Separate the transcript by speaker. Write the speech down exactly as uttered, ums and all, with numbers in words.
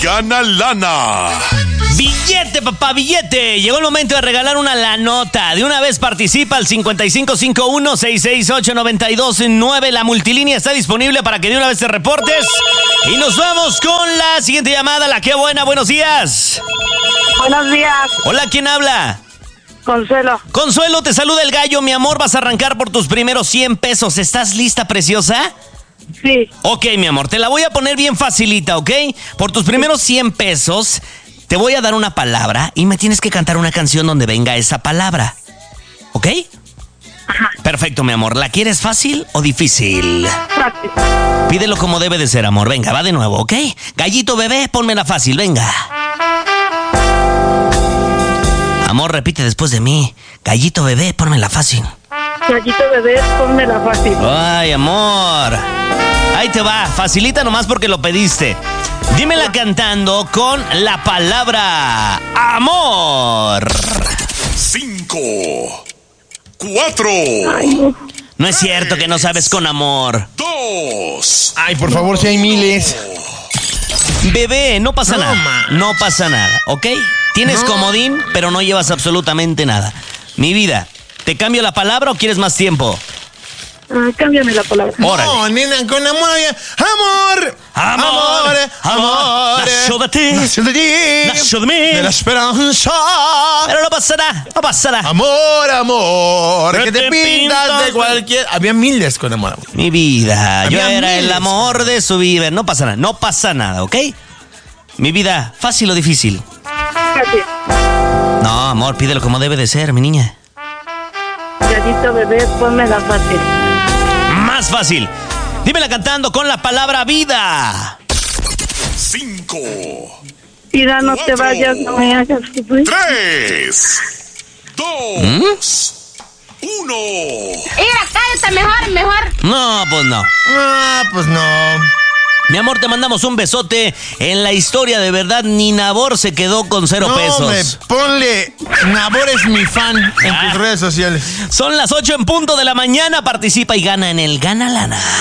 Speaker 1: Gana Lana.
Speaker 2: Billete, papá, billete. Llegó el momento de regalar una lanota. De una vez participa al cincuenta y cinco cincuenta y uno, sesenta y seis ocho, noventa y dos nueve. La multilínea está disponible para que de una vez te reportes. Y nos vamos con la siguiente llamada. La que buena, buenos días.
Speaker 3: Buenos días.
Speaker 2: Hola, ¿quién habla?
Speaker 3: Consuelo.
Speaker 2: Consuelo, te saluda el gallo, mi amor. Vas a arrancar por tus primeros cien pesos. ¿Estás lista, preciosa?
Speaker 3: Sí.
Speaker 2: Ok, mi amor, te la voy a poner bien facilita, ¿ok? Por tus primeros cien pesos, te voy a dar una palabra y me tienes que cantar una canción donde venga esa palabra. ¿Ok?
Speaker 3: Ajá.
Speaker 2: Perfecto, mi amor. ¿La quieres fácil o difícil?
Speaker 3: Fácil.
Speaker 2: Pídelo como debe de ser, amor. Venga, va de nuevo, ¿ok? Gallito bebé, pónmela fácil, venga. Amor, repite después de mí. Gallito bebé, pónmela fácil.
Speaker 3: Gallito bebé, pónmela fácil.
Speaker 2: Ay, amor. Ahí te va, facilita nomás porque lo pediste. Dímela cantando con la palabra amor.
Speaker 1: Cinco. Cuatro.
Speaker 3: Ay, no.
Speaker 2: No es cierto que no sabes con amor.
Speaker 1: Dos.
Speaker 4: Ay, por favor, si hay miles.
Speaker 2: Bebé, no pasa
Speaker 4: No,
Speaker 2: nada.
Speaker 4: ma.
Speaker 2: No pasa nada, ¿ok? Tienes
Speaker 4: No.
Speaker 2: comodín, pero no llevas absolutamente nada. Mi vida, ¿te cambio la palabra o quieres más tiempo?
Speaker 3: Ah, cámbiame la palabra.
Speaker 2: Órale.
Speaker 4: No, nena, con amor había... ¡Amor!
Speaker 2: Amor, amor, nació de ti,
Speaker 4: nació de ti,
Speaker 2: nació de mí.
Speaker 4: de la esperanza.
Speaker 2: Pero no pasará, no pasará.
Speaker 4: Amor, amor,
Speaker 2: Que
Speaker 4: que te
Speaker 2: te
Speaker 4: pintas
Speaker 2: pintas
Speaker 4: de cualquier... Había miles con amor.
Speaker 2: Mi vida, yo
Speaker 4: Había
Speaker 2: era el
Speaker 4: miles.
Speaker 2: amor de su vida. No pasa nada, no pasa nada, ¿ok? Mi vida, ¿fácil o difícil?
Speaker 3: Fácil.
Speaker 2: No, amor, pídelo como debe de ser, mi niña.
Speaker 3: Gallito bebé, pónmela fácil.
Speaker 2: Más fácil. Dímela cantando con la palabra vida.
Speaker 1: Cinco.
Speaker 3: Vida, no te
Speaker 1: Cuatro.
Speaker 3: vayas, no me hagas sufrir.
Speaker 1: Tres. Dos. Uno.
Speaker 5: Mira, cállate, mejor, mejor.
Speaker 2: No, pues no.
Speaker 4: Ah, pues no.
Speaker 2: Mi amor, te mandamos un besote. En la historia de verdad, ni Nabor se quedó con cero
Speaker 4: No,
Speaker 2: pesos.
Speaker 4: hombre, ponle Nabor es mi fan en
Speaker 2: Ah.
Speaker 4: tus redes sociales.
Speaker 2: Son las ocho en punto de la mañana. Participa y gana en el Gana Lana.